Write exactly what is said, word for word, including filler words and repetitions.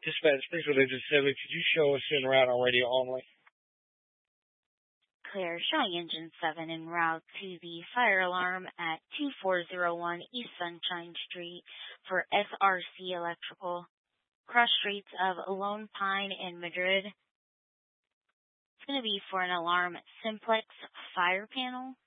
Dispatch, please with Engine seven. Could you show us en route on radio only? Clear, showing Engine seven en route to the fire alarm at two four zero one East Sunshine Street for S R C Electrical, cross streets of Lone Pine and Madrid. It's going to be for an alarm simplex fire panel.